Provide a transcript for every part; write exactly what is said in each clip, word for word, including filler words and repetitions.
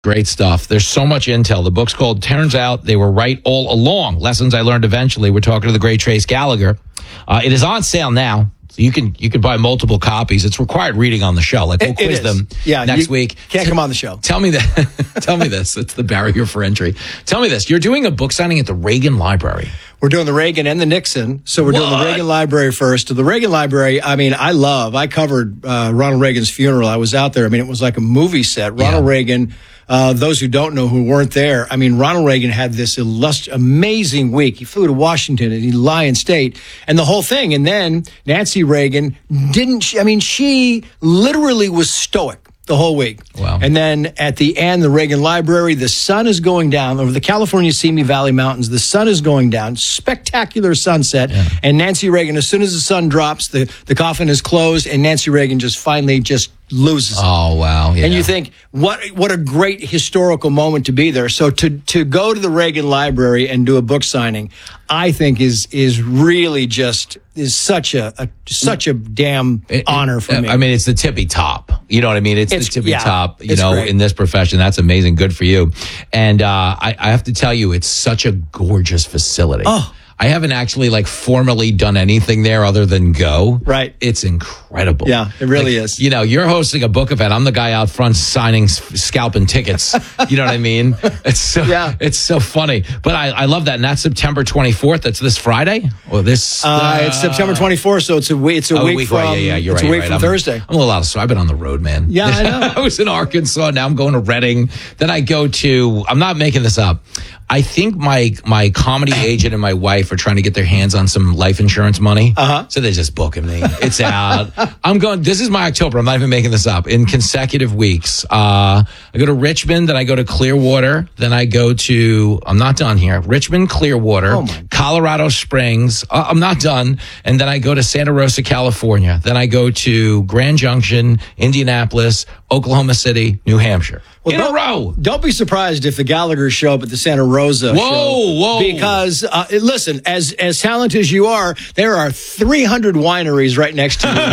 Great stuff. There's so much intel. The book's called Turns Out They Were Right All Along. Lessons I Learned Eventually. We're talking to the great Trace Gallagher. Uh, it is on sale now. So you can you can buy multiple copies. It's required reading on the show. Like we'll it, quiz it them yeah, next you week. Can't come on the show. Tell me that. Tell me this. It's the barrier for entry. Tell me this. You're doing a book signing at the Reagan Library. We're doing the Reagan and the Nixon. So we're what? doing the Reagan Library first. The Reagan Library, I mean, I love, I covered uh, Ronald Reagan's funeral. I was out there. I mean, it was like a movie set. Ronald yeah. Reagan, uh, those who don't know who weren't there, I mean, Ronald Reagan had this illust- amazing week. He flew to Washington and he Lyon State and the whole thing. And then Nancy Reagan didn't, she, I mean, she literally was stoic the whole week. Wow. And then at the end, the Reagan Library, the sun is going down over the California Simi Valley Mountains. The sun is going down. Spectacular sunset. Yeah. And Nancy Reagan, as soon as the sun drops, the, the coffin is closed, and Nancy Reagan just finally just loses it. Oh, wow. Yeah. And you think, what what a great historical moment to be there. So to to go to the Reagan Library and do a book signing, I think is is really just is such a, a such a damn It- honor for it- me. I mean, it's the tippy top. You know what I mean? It's, It's- the tippy yeah, top, you it's know, great. in this profession. That's amazing. Good for you. And uh, I, I have to tell you, it's such a gorgeous facility. Oh. I haven't actually like formally done anything there other than go. Right. It's incredible. Yeah, it really Like, is. You know, you're hosting a book event. I'm the guy out front signing, s- scalping tickets. You know what I mean? It's so, Yeah. it's so funny. But I, I love that. And that's September twenty-fourth. That's this Friday or this. uh, it's September twenty-fourth, so it's a week. It's a Oh, week, week, from. right, yeah, yeah, you're it's right. a week right. from I'm, Thursday. I'm a little out of sorry. I've been on the road, man. Yeah, I know. I was in Arkansas. Now I'm going to Reading. Then I go to. I'm not making this up. I think my my comedy agent and my wife are trying to get their hands on some life insurance money. Uh-huh. So they're just booking me. It's out. I'm going. This is my October. I'm not even making this up. In consecutive weeks, uh, I go to Richmond. Then I go to Clearwater. Then I go to. I'm not done here. Richmond, Clearwater, Oh, my Colorado Springs. Uh, I'm not done. And then I go to Santa Rosa, California. Then I go to Grand Junction, Indianapolis, Oklahoma City, New Hampshire. Well, in a don't- row. Don't be surprised if the Gallaghers show up at the Santa Rosa Whoa, show. whoa. Because, uh, listen, as as talented as you are, there are three hundred wineries right next to you.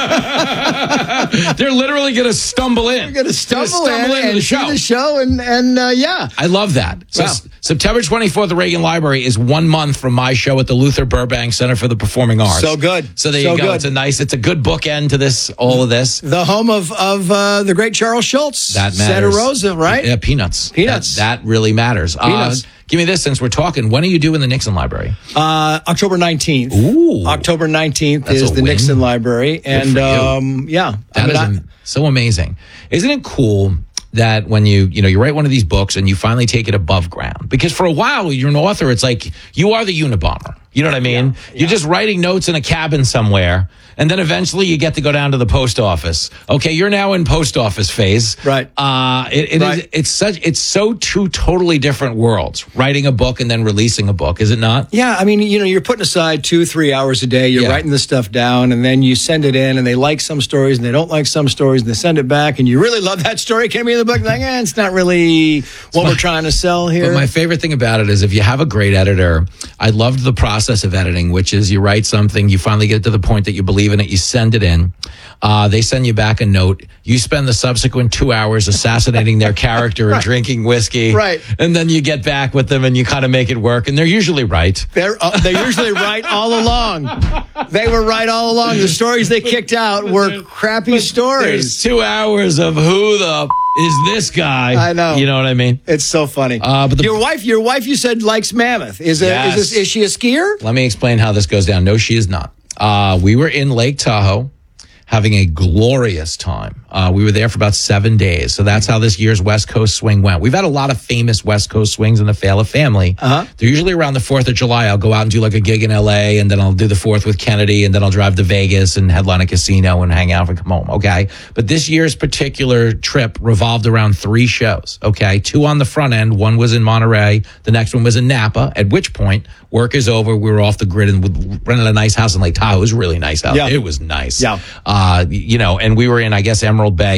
They're literally going to stumble in. You're going to stumble, stumble in into and the see show. the show, and, and uh, yeah. I love that. So Wow. S- September twenty-fourth, the Reagan Library is one month from my show at the Luther Burbank Center for the Performing Arts. So good. So there So you go. good. It's a nice, it's a good bookend to this, all of this. The home of, of uh, the great Charles Schultz. That Santa matters. Rosa, right? Yeah, peanuts. Peanuts. That, that really matters. Peanuts. Uh, give me this since we're talking. When are you doing the Nixon Library? Uh, October nineteenth. Ooh. October nineteenth That's is a the win. Nixon Library. And for you. um, yeah. I That mean, is I- am- so amazing. Isn't it cool that when you, you know, you write one of these books and you finally take it above ground? Because for a while, you're an author, it's like you are the Unabomber. You know what I mean? Yeah, You're yeah. just writing notes in a cabin somewhere. And then eventually you get to go down to the post office. Okay, you're now in post office phase. Right. Uh, it, it Right. is, it's such, it's so two totally different worlds. Writing a book and then releasing a book, is it not? Yeah, I mean, you know, you're putting aside two, three hours a day. You're Yeah. writing this stuff down, and then you send it in, and they like some stories, and they don't like some stories, and they send it back, and you really love that story. Can it be in the book? Like, eh, it's not really what we're trying to sell here. But my favorite thing about it is if you have a great editor, I loved the process of editing, which is you write something, you finally get to the point that you believe in it, you send it in. Uh, they send you back a note. You spend the subsequent two hours assassinating their character and drinking whiskey. Right. And then you get back with them and you kind of make it work. And they're usually right. They're uh, they're usually right all along. They were right all along. The stories they kicked out were crappy There's stories. two hours of who the f- is this guy? I know. You know what I mean? It's so funny. Uh, but the- your wife, your wife, you said likes Mammoth. Is it? Yes. Is, this, is she a skier? Let me explain how this goes down. No, she is not. Uh, we were in Lake Tahoe having a glorious time. Uh, we were there for about seven days. So that's how this year's West Coast swing went. We've had a lot of famous West Coast swings in the Fala family. Uh-huh. They're usually around the fourth of July. I'll go out and do like a gig in L A, and then I'll do the fourth with Kennedy, and then I'll drive to Vegas and headline a casino and hang out and come home. Okay. But this year's particular trip revolved around three shows. Okay. Two on the front end. One was in Monterey. The next one was in Napa, at which point work is over. We were off the grid and rented a nice house in Lake Tahoe. It was really nice out. Yeah. It was nice. Yeah. Uh, you know, and we were in, I guess, Emerald Bay.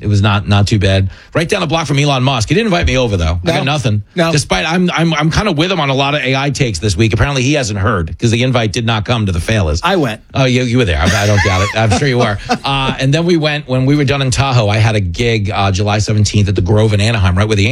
It was not not too bad. Right down the block from Elon Musk. He didn't invite me over though. No. I got nothing. No. Despite I'm I'm I'm kind of with him on a lot of A I takes this week. Apparently he hasn't heard because the invite did not come to the Failers. I went. Oh, you you were there. I, I don't doubt it. I'm sure you were. Uh, and then we went when we were done in Tahoe. I had a gig uh, July seventeenth at the Grove in Anaheim, right where the